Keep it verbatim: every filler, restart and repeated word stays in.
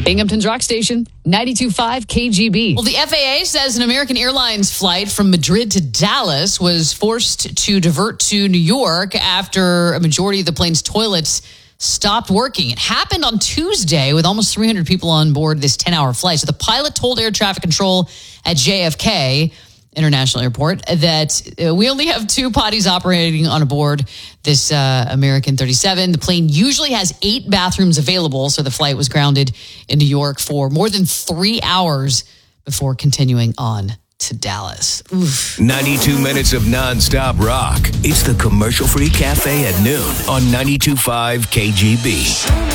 Binghamton's Rock Station, ninety-two point five K G B. Well, the F A A says an American Airlines flight from Madrid to Dallas was forced to divert to New York after a majority of the plane's toilets stopped working. It happened on Tuesday with almost three hundred people on board this ten-hour flight. So the pilot told air traffic control at J F K International Airport that uh, we only have two potties operating on board this uh, American thirty-seven. The plane usually has eight bathrooms available, so the flight was grounded in New York for more than three hours before continuing on to Dallas. Oof. ninety-two minutes of nonstop rock. It's the Commercial Free Cafe at noon on ninety-two point five K G B.